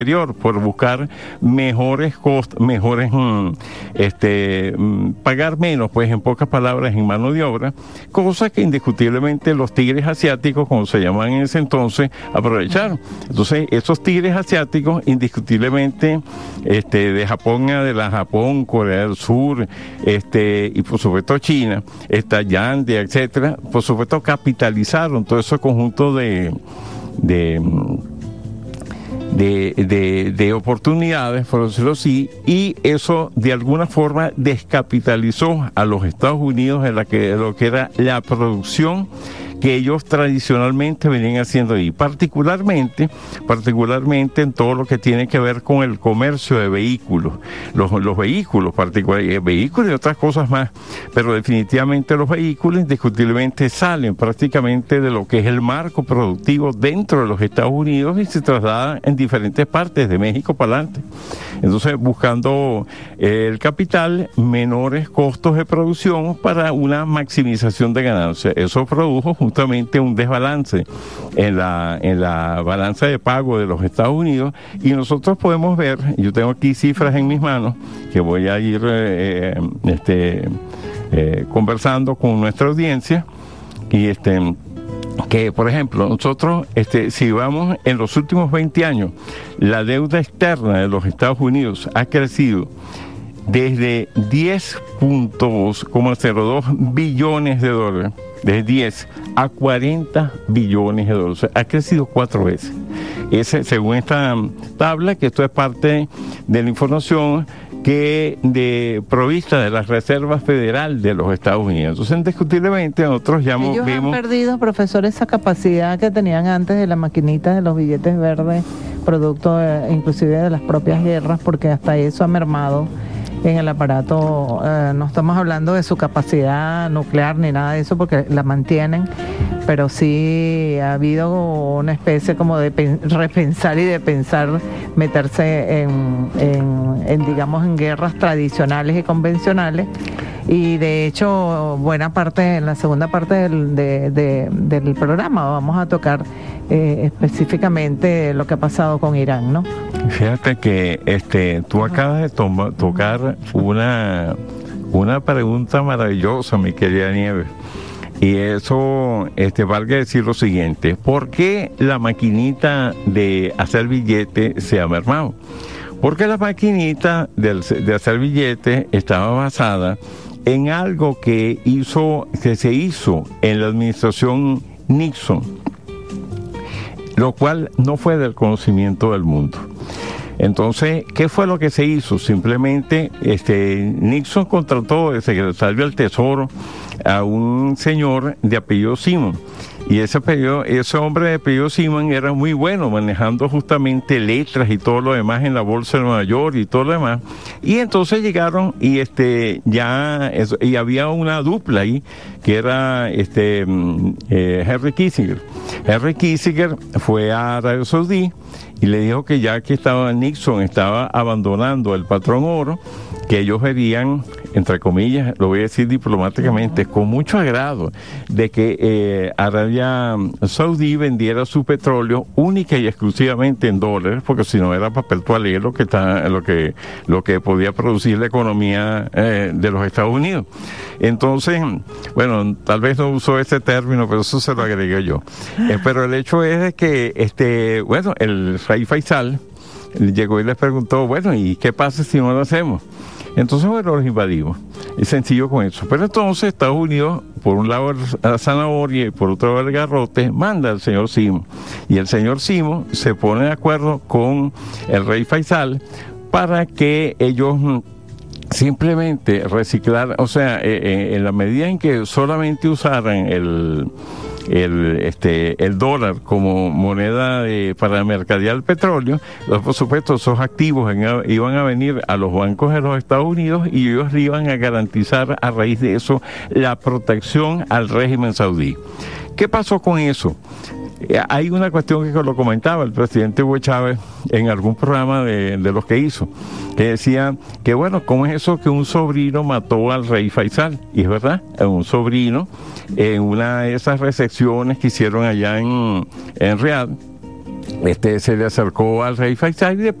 por buscar mejores costos, pagar menos, pues en pocas palabras, en mano de obra, cosa que indiscutiblemente los tigres asiáticos, como se llamaban en ese entonces, aprovecharon. Entonces, esos tigres asiáticos, indiscutiblemente, de Japón, Corea del Sur, y por supuesto China, Yandia, etcétera, por supuesto capitalizaron todo ese conjunto de oportunidades, por decirlo así, y eso de alguna forma descapitalizó a los Estados Unidos en lo que era la producción que ellos tradicionalmente venían haciendo ahí, particularmente en todo lo que tiene que ver con el comercio de vehículos, los vehículos particulares, vehículos y otras cosas más, pero definitivamente los vehículos indiscutiblemente salen prácticamente de lo que es el marco productivo dentro de los Estados Unidos y se trasladan en diferentes partes de México para adelante. Entonces, buscando el capital, menores costos de producción para una maximización de ganancias. Eso produjo justamente un desbalance en la balanza de pago de los Estados Unidos, y nosotros podemos ver, yo tengo aquí cifras en mis manos que voy a ir conversando con nuestra audiencia, y que, por ejemplo, nosotros, si vamos en los últimos 20 años, la deuda externa de los Estados Unidos ha crecido desde 10.02 billones de dólares, de 10 a 40 billones de dólares. O sea, ha crecido 4 veces. Según esta tabla, que esto es parte de la información provista de la Reserva Federal de los Estados Unidos. Entonces, indiscutiblemente, nosotros ya ellos han perdido, profesor, esa capacidad que tenían antes de la maquinita de los billetes verdes, producto inclusive de las propias guerras, porque hasta eso ha mermado en el aparato. No estamos hablando de su capacidad nuclear ni nada de eso, porque la mantienen, pero sí ha habido una especie como de repensar y de pensar meterse en digamos, en guerras tradicionales y convencionales. Y de hecho, buena parte, en la segunda parte del programa vamos a tocar específicamente lo que ha pasado con Irán, ¿no? Fíjate que tú acabas de tocar una pregunta maravillosa, mi querida Nieves. Y eso, valga decir lo siguiente: ¿por qué la maquinita de hacer billetes se ha mermado? Porque la maquinita de hacer billetes estaba basada en algo que se hizo en la administración Nixon, lo cual no fue del conocimiento del mundo. Entonces, ¿qué fue lo que se hizo? Simplemente Nixon contrató de secretario del Tesoro a un señor de apellido Simon. Y ese hombre de apellido Simon era muy bueno manejando justamente letras y todo lo demás en la bolsa de Nueva York y todo lo demás. Y entonces llegaron y y había una dupla ahí que era Henry Kissinger. Henry Kissinger fue a Arabia Saudí y le dijo que ya que Nixon estaba abandonando el patrón oro, que ellos verían, entre comillas, lo voy a decir diplomáticamente, con mucho agrado, de que Arabia Saudí vendiera su petróleo única y exclusivamente en dólares, porque si no era papel toalé lo que podía producir la economía de los Estados Unidos. Entonces, bueno, tal vez no usó ese término, pero eso se lo agregué yo. Pero el hecho es de que, el rey Faisal llegó y les preguntó, bueno, ¿y qué pasa si no lo hacemos? Entonces, bueno, los invadimos. Es sencillo con eso. Pero entonces Estados Unidos, por un lado la zanahoria y por otro lado el garrote, manda al señor Simon. Y el señor Simon se pone de acuerdo con el rey Faisal para que ellos simplemente reciclar, o sea, en la medida en que solamente usaran el dólar como moneda para mercadear el petróleo, por supuesto esos activos iban a venir a los bancos de los Estados Unidos y ellos le iban a garantizar a raíz de eso la protección al régimen saudí. ¿Qué pasó con eso? Hay una cuestión que lo comentaba el presidente Hugo Chávez en algún programa de los que hizo, que decía que bueno, ¿cómo es eso que un sobrino mató al rey Faisal? Y es verdad, un sobrino en una de esas recepciones que hicieron allá en Riad, se le acercó al rey Faisal y